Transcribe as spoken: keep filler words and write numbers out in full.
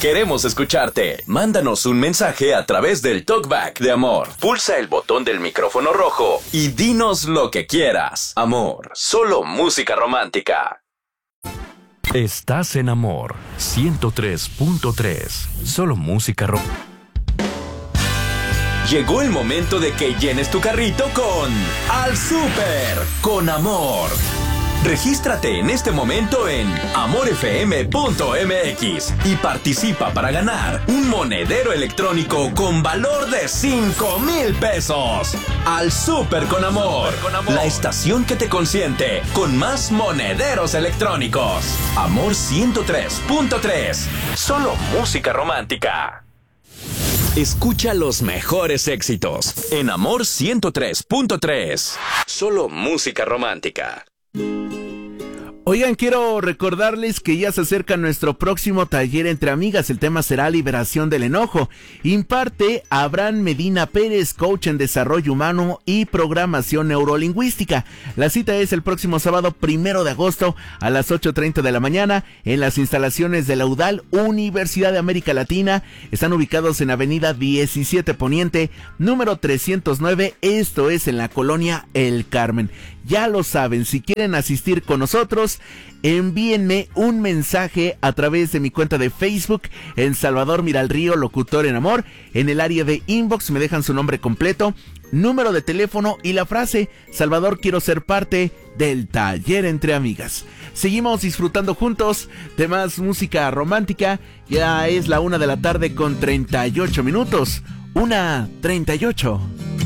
Queremos escucharte. Mándanos un mensaje a través del Talkback de Amor. Pulsa el botón del micrófono rojo y dinos lo que quieras. Amor, solo música romántica. Estás en Amor ciento tres punto tres. Solo música romántica. Llegó el momento de que llenes tu carrito con Al Súper con Amor. Regístrate en este momento en amor f m punto m x y participa para ganar un monedero electrónico con valor de cinco mil pesos. Al Súper con Amor, con Amor, la estación que te consiente con más monederos electrónicos. Amor ciento tres punto tres, solo música romántica. Escucha los mejores éxitos en Amor ciento tres punto tres, solo música romántica. Oigan, quiero recordarles que ya se acerca nuestro próximo taller entre amigas. El tema será liberación del enojo. Imparte Abraham Medina Pérez, coach en desarrollo humano y programación neurolingüística. La cita es el próximo sábado primero de agosto a las ocho treinta de la mañana en las instalaciones de la U D A L, Universidad de América Latina. Están ubicados en Avenida diecisiete Poniente, número trescientos nueve. Esto es en la colonia El Carmen. Ya lo saben, si quieren asistir con nosotros, envíenme un mensaje a través de mi cuenta de Facebook en Salvador Miralrío, locutor en Amor. En el área de inbox me dejan su nombre completo, número de teléfono y la frase: Salvador, quiero ser parte del taller entre amigas. Seguimos disfrutando juntos de más música romántica. Ya es la una de la tarde con treinta y ocho minutos. Una treinta y ocho.